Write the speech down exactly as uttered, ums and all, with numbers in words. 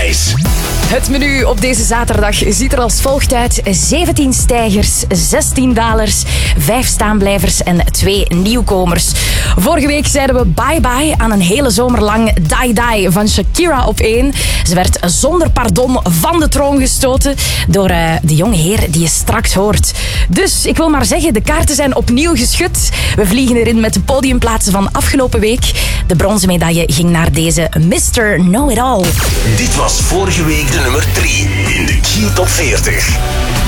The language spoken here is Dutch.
prijs. Het menu op deze zaterdag ziet er als volgt uit. zeventien stijgers, zestien dalers, vijf staanblijvers en twee nieuwkomers. Vorige week zeiden we bye-bye aan een hele zomer lang Die Die van Shakira op één. Ze werd zonder pardon van de troon gestoten door uh, de jonge heer die je straks hoort. Dus ik wil maar zeggen, de kaarten zijn opnieuw geschud. We vliegen erin met de podiumplaatsen van afgelopen week. De bronzen medaille ging naar deze mister Know-It-All. Dit was vorige week de nummer drie in de Q Top veertig.